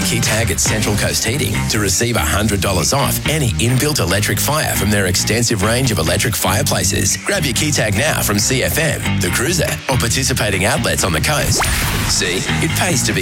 key tag at Central Coast Heating to receive $100 off any inbuilt electric fire from their extensive range of electric fireplaces. Grab your key tag now from CFM, The Cruiser, or participating outlets on the coast. See, it pays to be